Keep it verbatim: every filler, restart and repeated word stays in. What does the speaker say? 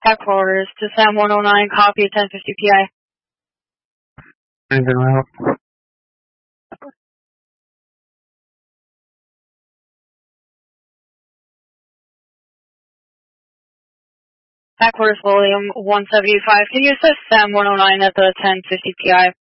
Headquarters to Sam one oh nine, copy ten fifty P I. Anything else? Headquarters volume one seventy-five. Can you assist Sam one oh nine at the ten fifty P I?